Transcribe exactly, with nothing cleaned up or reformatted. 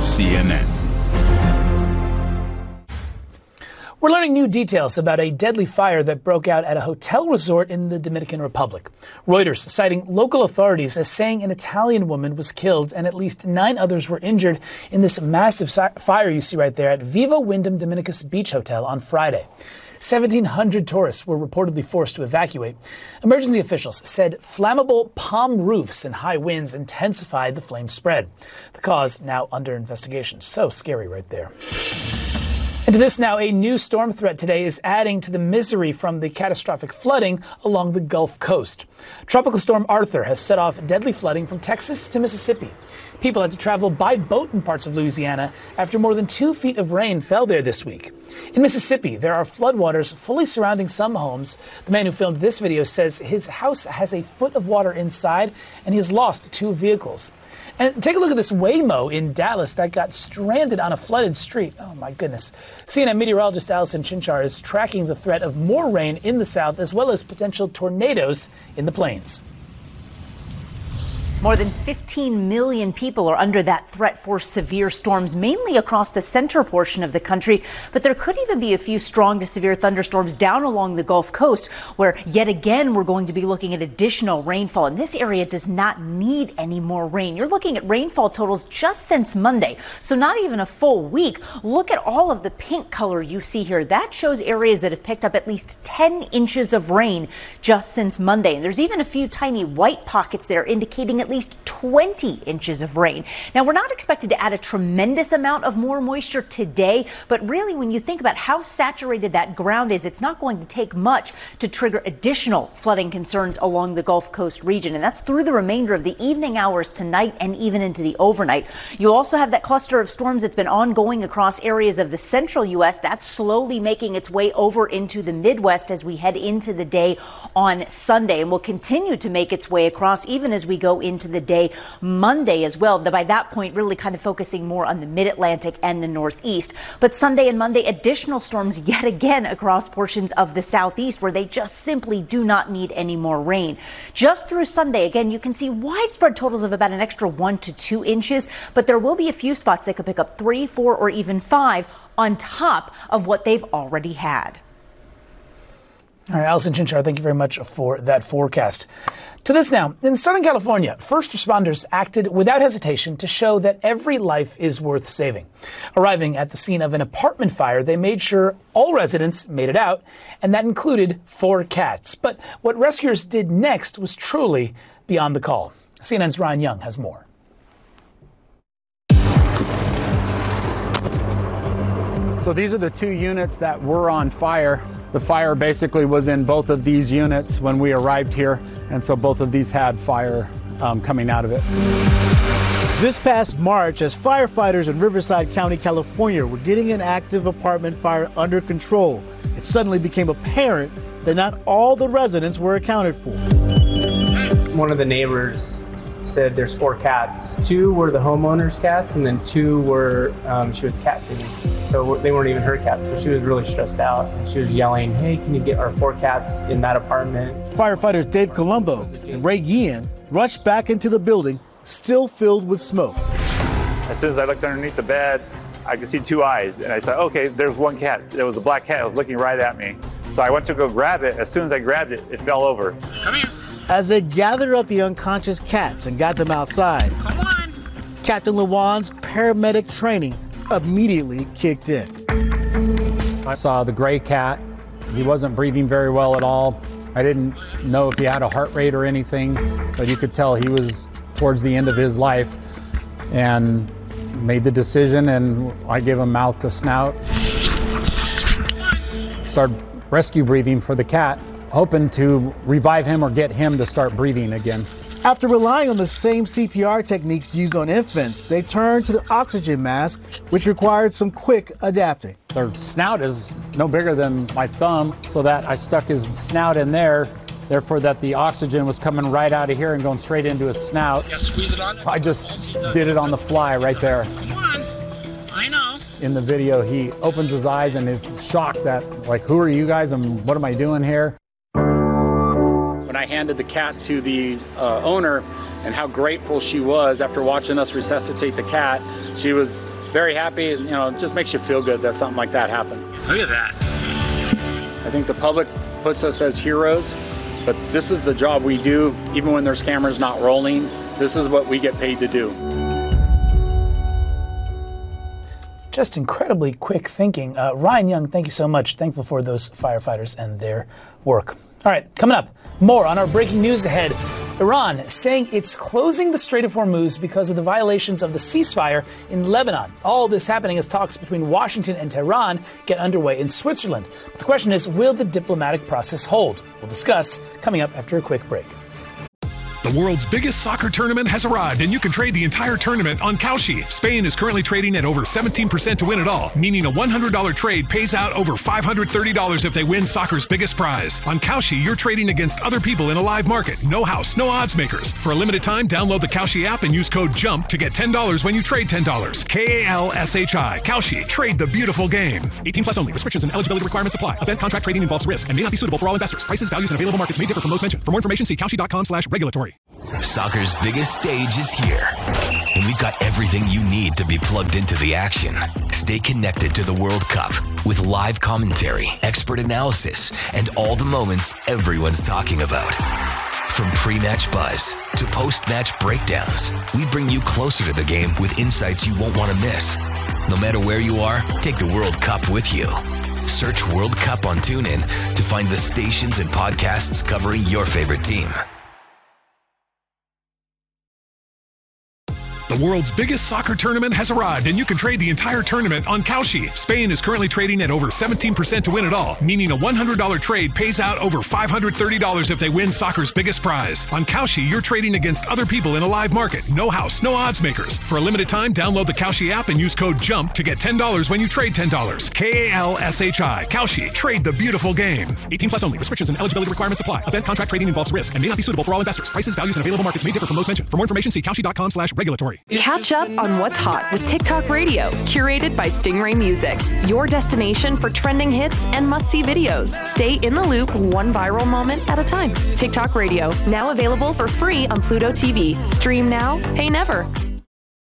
C N N. We're learning new details about a deadly fire that broke out at a hotel resort in the Dominican Republic. Reuters citing local authorities as saying an Italian woman was killed and at least nine others were injured in this massive fire you see right there at Viva Wyndham Dominicus Beach Hotel on Friday. seventeen hundred tourists were reportedly forced to evacuate. Emergency officials said flammable palm roofs and high winds intensified the flame spread. The cause now under investigation. So scary right there. And to this now, a new storm threat today is adding to the misery from the catastrophic flooding along the Gulf Coast. Tropical storm Arthur has set off deadly flooding from Texas to Mississippi. People had to travel by boat in parts of Louisiana after more than two feet of rain fell there this week. In Mississippi, there are floodwaters fully surrounding some homes. The man who filmed this video says his house has a foot of water inside and he has lost two vehicles. And take a look at this Waymo in Dallas that got stranded on a flooded street. Oh, my goodness. C N N meteorologist Allison Chinchar is tracking the threat of more rain in the south as well as potential tornadoes in the plains. More than fifteen million people are under that threat for severe storms, mainly across the center portion of the country. But there could even be a few strong to severe thunderstorms down along the Gulf Coast, where yet again we're going to be looking at additional rainfall. And this area does not need any more rain. You're looking at rainfall totals just since Monday, so not even a full week. Look at all of the pink color you see here. That shows areas that have picked up at least ten inches of rain just since Monday. And there's even a few tiny white pockets there indicating at least least twenty inches of rain. Now, we're not expected to add a tremendous amount of more moisture today, but really when you think about how saturated that ground is, it's not going to take much to trigger additional flooding concerns along the Gulf Coast region. And that's through the remainder of the evening hours tonight and even into the overnight. You also have that cluster of storms that's been ongoing across areas of the central U S that's slowly making its way over into the Midwest as we head into the day on Sunday, and will continue to make its way across even as we go into the day Monday as well. By that point, really kind of focusing more on the mid-Atlantic and the Northeast. But Sunday and Monday, additional storms yet again across portions of the Southeast where they just simply do not need any more rain. Just through Sunday, again, you can see widespread totals of about an extra one to two inches, but there will be a few spots that could pick up three, four, or even five on top of what they've already had. All right, Allison Chinchar, thank you very much for that forecast. To this now, in Southern California, first responders acted without hesitation to show that every life is worth saving. Arriving at the scene of an apartment fire, they made sure all residents made it out, and that included four cats. But what rescuers did next was truly beyond the call. C N N's Ryan Young has more. So these are the two units that were on fire. The fire basically was in both of these units when we arrived here, and so both of these had fire um, coming out of it. This past March, as firefighters in Riverside County, California were getting an active apartment fire under control, it suddenly became apparent that not all the residents were accounted for. One of the neighbors said there's four cats. Two were the homeowner's cats, and then two were, um, she was cat sitting. So they weren't even her cats, so she was really stressed out. And she was yelling, hey, can you get our four cats in that apartment? Firefighters Dave Colombo and Ray Guillen rushed back into the building, still filled with smoke. As soon as I looked underneath the bed, I could see two eyes, and I said, okay, there's one cat. It was a black cat. It was looking right at me. So I went to go grab it. As soon as I grabbed it, it fell over. Come here. As they gathered up the unconscious cats and got them outside, Come on. Captain Lewan's paramedic training immediately kicked in. I saw the gray cat. He wasn't breathing very well at all. I didn't know if he had a heart rate or anything, but you could tell he was towards the end of his life, and made the decision, and I gave him mouth to snout. Started rescue breathing for the cat, hoping to revive him or get him to start breathing again. After relying on the same C P R techniques used on infants, they turned to the oxygen mask, which required some quick adapting. Their snout is no bigger than my thumb, so that I stuck his snout in there, therefore that the oxygen was coming right out of here and going straight into his snout. Yeah, squeeze it on. I just did it on the fly right there. Come on. I know. In the video, he opens his eyes and is shocked that, like, who are you guys and what am I doing here? When I handed the cat to the uh, owner, and how grateful she was after watching us resuscitate the cat, she was very happy. You know, it just makes you feel good that something like that happened. Look at that. I think the public puts us as heroes, but this is the job we do. Even when there's cameras not rolling, this is what we get paid to do. Just incredibly quick thinking. Uh, Ryan Young, thank you so much. Thankful for those firefighters and their work. All right, coming up, more on our breaking news ahead. Iran saying it's closing the Strait of Hormuz because of the violations of the ceasefire in Lebanon. All this happening as talks between Washington and Tehran get underway in Switzerland. But the question is, will the diplomatic process hold? We'll discuss coming up after a quick break. The world's biggest soccer tournament has arrived, and you can trade the entire tournament on Kalshi. Spain is currently trading at over seventeen percent to win it all, meaning a one hundred dollars trade pays out over five hundred thirty dollars if they win soccer's biggest prize. On Kalshi, you're trading against other people in a live market. No house, no odds makers. For a limited time, download the Kalshi app and use code JUMP to get ten dollars when you trade ten dollars. K A L S H I. Kalshi. Trade the beautiful game. eighteen plus only. Restrictions and eligibility requirements apply. Event contract trading involves risk and may not be suitable for all investors. Prices, values, and available markets may differ from those mentioned. For more information, see kalshi.com slash regulatory. Soccer's biggest stage is here, and we've got everything you need to be plugged into the action. Stay connected to the World Cup with live commentary, expert analysis, and all the moments everyone's talking about. From pre-match buzz to post-match breakdowns, we bring you closer to the game with insights you won't want to miss. No matter where you are, take the World Cup with you. Search World Cup on TuneIn to find the stations and podcasts covering your favorite team. The world's biggest soccer tournament has arrived, and you can trade the entire tournament on Kalshi. Spain is currently trading at over seventeen percent to win it all, meaning a one hundred dollars trade pays out over five hundred thirty dollars if they win soccer's biggest prize. On Kalshi, you're trading against other people in a live market. No house, no odds makers. For a limited time, download the Kalshi app and use code JUMP to get ten dollars when you trade ten dollars. K A L S H I. Kalshi. Trade the beautiful game. eighteen plus only. Restrictions and eligibility requirements apply. Event contract trading involves risk and may not be suitable for all investors. Prices, values, and available markets may differ from those mentioned. For more information, see kalshi.com slash regulatory. Catch up on what's hot with TikTok Radio, curated by Stingray Music. Your destination for trending hits and must-see videos. Stay in the loop one viral moment at a time. TikTok Radio, now available for free on Pluto T V. Stream now, pay never.